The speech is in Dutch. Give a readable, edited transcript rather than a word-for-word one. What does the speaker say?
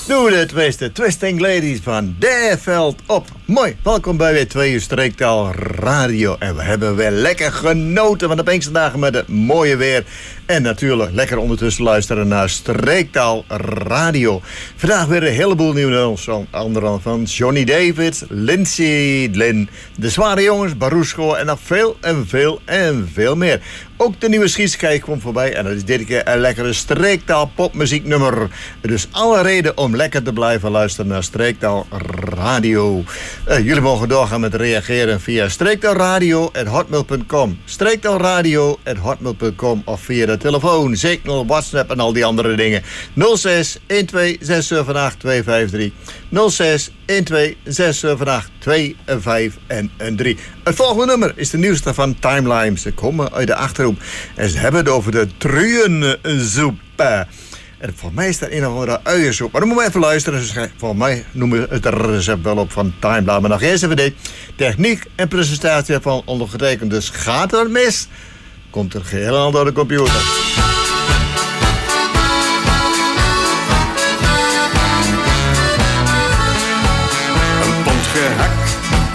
Nu de Twisting Ladies van Daarveld op. Mooi, welkom bij weer 2 uur Streektaal Radio. En we hebben weer lekker genoten van de Pinksterdagen met het mooie weer. En natuurlijk lekker ondertussen luisteren naar Streektaal Radio. Vandaag weer een heleboel nieuws. Onder van Johnny David, Lindsay Lynn, De Zware Jongens, Barusko en nog veel en veel en veel meer. Ook de nieuwe Schietskijk komt voorbij. En dat is dit keer een lekkere Streektaal popmuzieknummer. Dus alle reden om lekker te blijven luisteren naar Streektaal Radio. Jullie mogen doorgaan met reageren via streektaalradio@hotmail.com. Streektaalradio@hotmail.com of via de telefoon, Signal, WhatsApp en al die andere dingen. 06 12 678 253. 06 12 678 253. Het volgende nummer is de nieuwste van Timeline. Ze komen uit de Achterhoek en ze hebben het over de truiensoep. En voor mij is dat een of andere uiensoep. Maar dan moeten we even luisteren. Dus voor mij noemen we het recept wel op van Timeline. Maar nog eerst even dit. Techniek en presentatie van ondergetekend. Dus gaat er mis, komt er geheel door de computer.